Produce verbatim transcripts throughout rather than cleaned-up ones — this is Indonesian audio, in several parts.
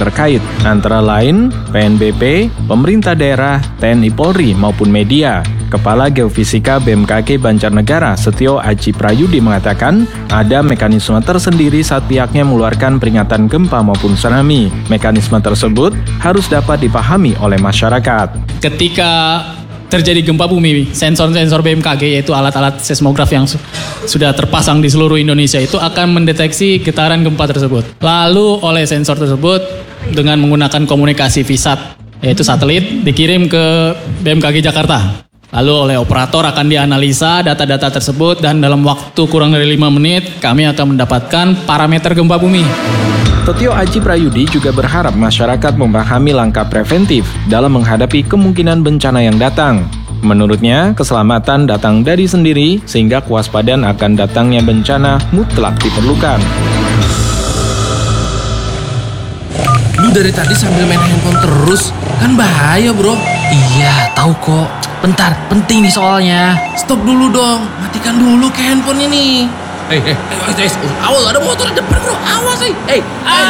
terkait, antara lain P N B P, pemerintah daerah, T N I Polri, maupun media. Kepala Geofisika B M K G Banjarnegara, Setio Aji Prayudi mengatakan ada mekanisme tersendiri saat pihaknya mengeluarkan peringatan gempa maupun tsunami. Mekanisme tersebut harus dapat dipahami oleh masyarakat. Ketika terjadi gempa bumi, sensor-sensor B M K G yaitu alat-alat seismograf yang su- sudah terpasang di seluruh Indonesia itu akan mendeteksi getaran gempa tersebut. Lalu oleh sensor tersebut dengan menggunakan komunikasi V SAT yaitu satelit dikirim ke B M K G Jakarta. Lalu oleh operator akan dianalisa data-data tersebut dan dalam waktu kurang dari lima menit kami akan mendapatkan parameter gempa bumi. Setio Aji Prayudi juga berharap masyarakat memahami langkah preventif dalam menghadapi kemungkinan bencana yang datang. Menurutnya, keselamatan datang dari sendiri sehingga kewaspadaan akan datangnya bencana mutlak diperlukan. Lu dari tadi sambil main handphone terus, kan bahaya bro. Iya, tahu kok. Bentar, penting nih soalnya. Stop dulu dong, matikan dulu ke handphonenya nih. Hei, hei, hei, awas ada motor di depan bro, awas hei. Hei,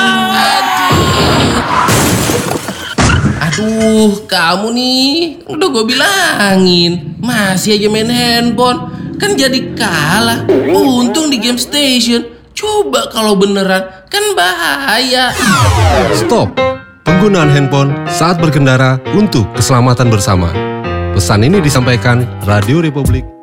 aduh, kamu nih, udah gue bilangin, masih aja main handphone, kan jadi kalah. Untung di game station, coba kalau beneran, kan bahaya. Stop penggunaan handphone saat berkendara untuk keselamatan bersama. Pesan ini disampaikan Radio Republik